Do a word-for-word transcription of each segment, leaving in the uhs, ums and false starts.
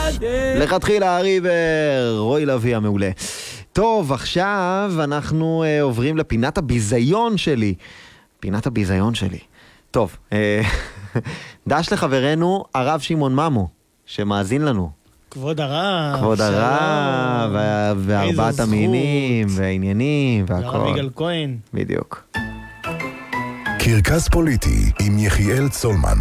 לכתחילה הריבר, רוי לוי המעולה. טוב, עכשיו אנחנו uh, עוברים לפינת הביזיון שלי. פינת הביזיון שלי. טוב, uh, דש לחברנו הרב שמעון ממו, שמאזין לנו. כבוד הרב. כבוד הרב, וה- וארבעת המינים, והעניינים, והכל. הרב יגאל כהן. בדיוק. קרקס פוליטי עם יחיאל צולמן.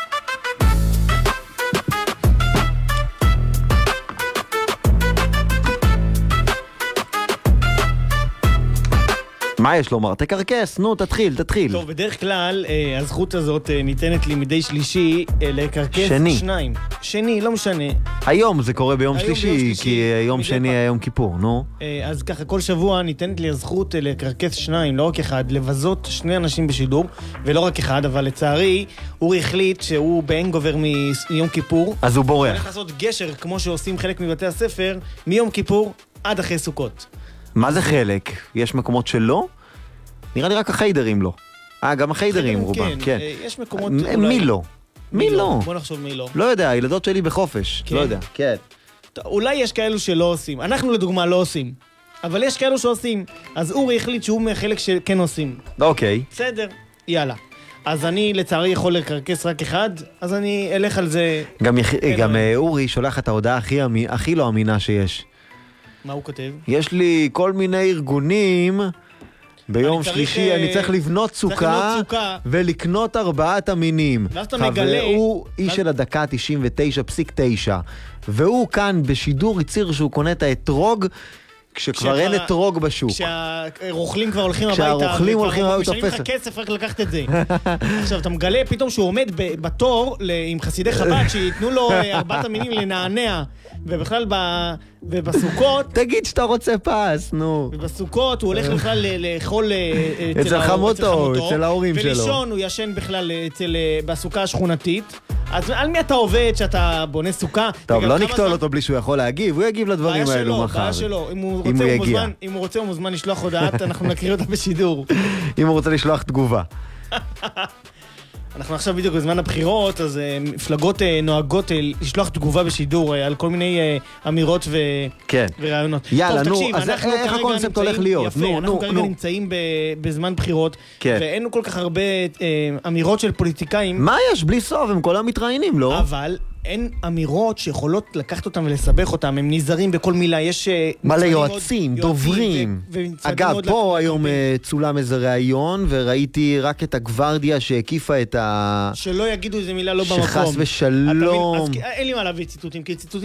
מה יש לומר? תקרקס, נו, תתחיל, תתחיל. טוב, בדרך כלל אה, הזכות הזאת אה, ניתנת לי מדי שלישי אה, לקרקס שני. שניים. שני, לא משנה. היום זה קורה ביום היום שלישי, ביום שלישי, כי יום מדי שני פעם. היה יום כיפור, נו. אה, אז ככה, כל שבוע ניתנת לי הזכות אה, לקרקס שניים, לא רק אחד, לבזות שני אנשים בשידור, ולא רק אחד, אבל לצערי, אורי החליט שהוא באין גובר מיום כיפור. אז הוא הוא בורח. הולך לעשות גשר, כמו שעושים חלק מבתי הספר, מיום כיפור עד אחרי סוכות. מה זה חלק? יש מקומות שלא? נראה לי רק החיידרים לא. אה, גם החיידרים רובם, כן. אה, יש מקומות... מ- אולי- מי לא? מי לא? בוא נחשוב מי לא. לא יודע, הילדות שלי בחופש. כן. לא יודע, כן. טוב, אולי יש כאלו שלא עושים. אנחנו לדוגמה לא עושים. אבל יש כאלו שעושים. אז אורי החליט שהוא מחלק שכן עושים. אוקיי. בסדר, יאללה. אז אני לצערי יכול לקרקס רק אחד, אז אני אלך על זה. גם יח- כן, גם אבל- אה, אורי שולח את ההודעה הכי אמי- הכי לא אמינה שיש. מה הוא כותב? יש לי כל מיני ארגונים, ביום אני צריך, שלישי אה, אני צריך לבנות צריך סוכה לבנות סוכה. ולקנות ארבעת המינים. ואז אתה מגלה- הוא איש ואז- של הדקה תשעים ותשע נקודה תשע, והוא כאן בשידור הצהיר שהוא קונה את האתרוג, כשכבר כשכבר- אין אתרוג בשוק. כשהרוכלים כבר הולכים הביתה, כשהרוכלים הולכים וכבר הביתה, משלמים לך תופס. כסף רק לקחת את זה. עכשיו, אתה מגלה פתאום שהוא עומד ב- בתור ל- עם חסידי חב"ד, שייתנו לו אה, ארבעת המינים לנענע, ובכלל ב- ובסוכות, תגיד שאתה רוצה פס, נו. ובסוכות הוא הולך בכלל ל- לאכול אה, אה, אצל ההור- חמותו, אצל ההורים שלו. ולישון הוא ישן בכלל אה, אצל, אה, בסוכה השכונתית. אז על מי אתה עובד שאתה בונה סוכה? טוב, וגם לא כמה נקטול זמן- אותו בלי שהוא יכול להגיב, הוא יגיב לדברים בעיה האלו שלו, מחר. בעיה שלו. אם הוא אם רוצה, הוא הוא יגיע. מוזמן- אם הוא רוצה, הוא מוזמן לשלוח הודעת, אנחנו נקריא אותה בשידור. אם הוא רוצה לשלוח תגובה. אנחנו עכשיו בדיוק בזמן הבחירות, אז אה, מפלגות אה, נוהגות אה, לשלוח תגובה בשידור אה, על כל מיני אה, אמירות ו... כן. ורעיונות. יאללה, טוב, נו, תקשיב, אז אנחנו איך כרגע הקונספט נמצאים- הולך להיות? יפה, נו, אנחנו נו, כרגע נו. נמצאים ב... בזמן בחירות, כן. ואין לנו כל כך הרבה אה, אמירות של פוליטיקאים, מה יש? בלי סוף, הם כולם מתראיינים, לא? אבל אין אמירות שיכולות לקחת אותם ולסבך אותם, הם נזהרים בכל מילה, יש... אה, מלא מצעדים יועצים, מאוד- דוברים. ו- ומצעדים אגב, מאוד פה לק- היום אה, צולם איזה ראיון, וראיתי רק את הגוורדיה שהקיפה את ה... שלא יגידו איזה מילה לא במקום. שחס אתה מבין? ושלום. אז אין לי מה להביא ציטוטים, כי ציטוטים